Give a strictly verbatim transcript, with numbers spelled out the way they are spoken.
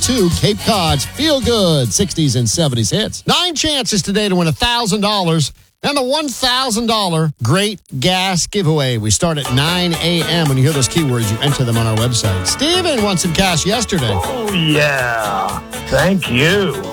two Cape Cod's feel-good sixties and seventies hits. Nine chances today to win one thousand dollars and the one thousand dollars Great Gas Giveaway. We start at nine a.m. When you hear those keywords, you enter them on our website. Steven won some cash yesterday. Oh, yeah. Thank you.